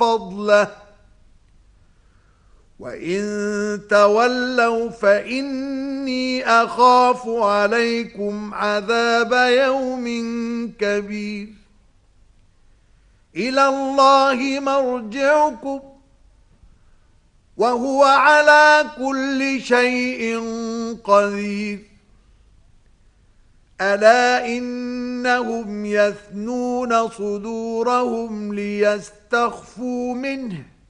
فضله وإن تولوا فإني أخاف عليكم عذاب يوم كبير إلى الله مرجعكم وهو على كل شيء قدير ألا إنهم يثنون صدورهم ليستخفوا منه